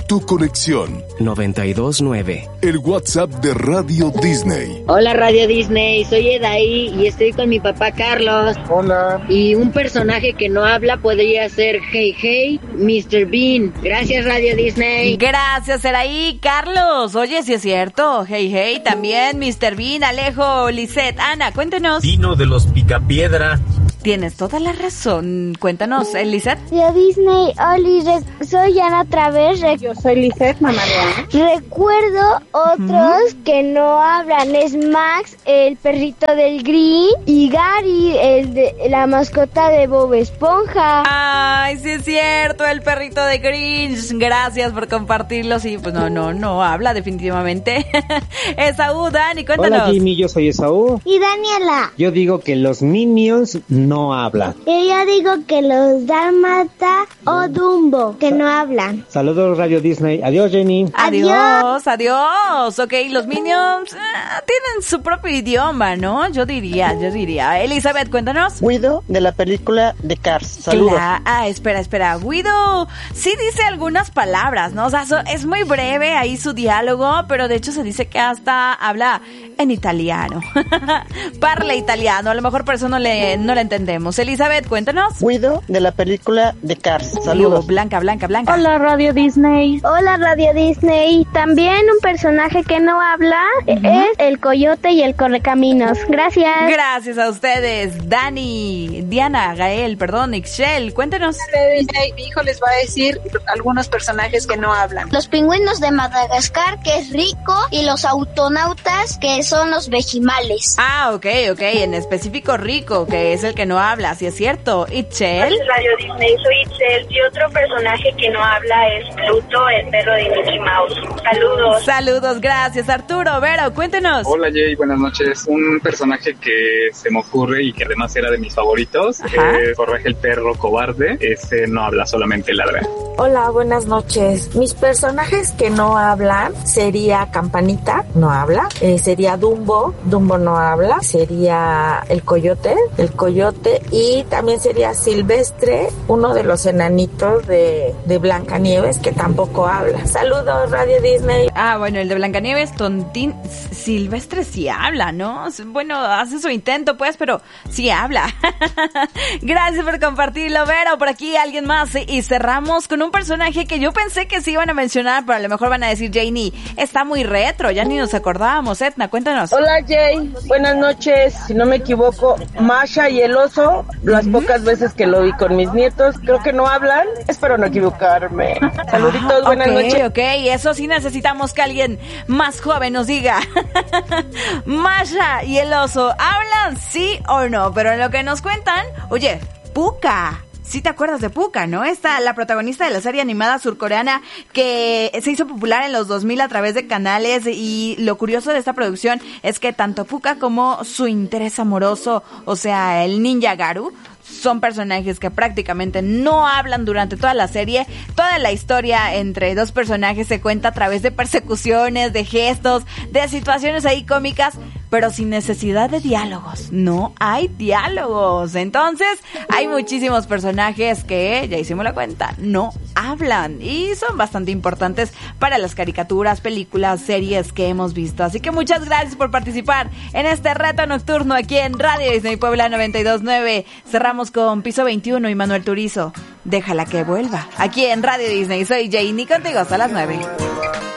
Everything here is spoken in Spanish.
tu conexión. 92.9. El WhatsApp de Radio Disney. Hola Radio Disney, soy Edaí y estoy con mi papá Carlos. Hola. Y un personaje que no habla podría ser Hey Hey, Mr. Bean. Gracias Radio Disney. Gracias Edaí. Carlos, oye, si es cierto. Hey Hey, también Mr. Bean, Alejo, Lisette, Ana, cuéntenos. Dino de los Picapiedra. Tienes toda la razón. Cuéntanos, Lisette. Radio Disney, Oli, soy Ana otra vez. Yo soy Lisette, mamá de Ana. Recuerdo otros que no hablan. Es Max, el perrito del Grinch, y Gary, la mascota de Bob Esponja. Ay, sí es cierto, el perrito de Grinch. Gracias por compartirlo. Sí, pues no habla definitivamente. Esaú, Dani, cuéntanos. Hola Jimmy, yo soy Esaú. Y Daniela. Yo digo que los Minions no hablan. Y yo digo que los Dálmata o Dumbo, que no hablan. Saludos Radio Disney. Adiós Jenny. Adiós. Ok, los Minions tienen su propio idioma, ¿no? Yo diría. Elizabeth, cuéntanos. Guido, de la película de Cars. Saludos. Espera. Guido sí dice algunas palabras, ¿no? O sea, es muy breve ahí su diálogo, pero de hecho se dice que hasta habla en italiano. Parla italiano, a lo mejor por eso no le entendemos. Elizabeth, cuéntanos. Guido, de la película de Cars. Saludos. Blanca. Hola Radio Disney. Hola Radio Disney. También un personaje que no habla es el Coyote y el Correcaminos. Gracias. Gracias a ustedes. Dani, Diana, Gael, Ixchel, cuéntenos. Radio Disney, mi hijo les va a decir algunos personajes que no hablan. Los pingüinos de Madagascar, que es Rico, y los autonautas, que son los vejimales. Ok. En específico Rico, que es el que no habla, si es cierto. Itchel. Radio Disney, soy Itchel. Y otro personaje que no habla es Pluto, el perro de Mickey Mouse. Saludos, gracias. Arturo, Vero, cuéntenos. Hola Jay, buenas noches. Un personaje que se me ocurre y que además era de mis favoritos, Jorge el perro cobarde. Ese no habla, solamente ladra. Hola, buenas noches. Mis personajes que no hablan sería Campanita, no habla. Sería Dumbo no habla. Sería el Coyote, y también sería Silvestre, uno de los enanitos de Blancanieves, que tampoco habla. Saludos, Radio Disney. Bueno, el de Blancanieves, Tontín, Silvestre sí habla, ¿no? Bueno, hace su intento, pues, pero sí habla. Gracias por compartirlo, Vero. Por aquí alguien más. Y cerramos con un personaje que yo pensé que sí iban a mencionar, pero a lo mejor van a decir, Janie, está muy retro, ya ni nos acordábamos. Etna, cuéntanos. Hola, Jay. Buenas noches. Si no me equivoco, Masha y el oso, las pocas veces que lo vi con mis nietos, creo que no hablan. Espero no equivocarme. Saluditos, buenas noches. Ok, eso sí necesitamos que alguien más joven nos diga. Masha y el oso, ¿hablan sí o no? Pero en lo que nos cuentan, oye, Pucca. Sí te acuerdas de Pucca, ¿no? La protagonista de la serie animada surcoreana que se hizo popular en los 2000 a través de canales, y lo curioso de esta producción es que tanto Pucca como su interés amoroso, o sea, el ninja Garu, son personajes que prácticamente no hablan durante toda la serie. Toda la historia entre dos personajes se cuenta a través de persecuciones, de gestos, de situaciones ahí cómicas, pero sin necesidad de diálogos. No hay diálogos. Entonces, hay muchísimos personajes que, ya hicimos la cuenta, no hablan, y son bastante importantes para las caricaturas, películas, series que hemos visto. Así que muchas gracias por participar en este reto nocturno aquí en Radio Disney Puebla 92.9. Cerramos con Piso 21 y Manuel Turizo. Déjala que vuelva. Aquí en Radio Disney. Soy Janie, contigo hasta las 9.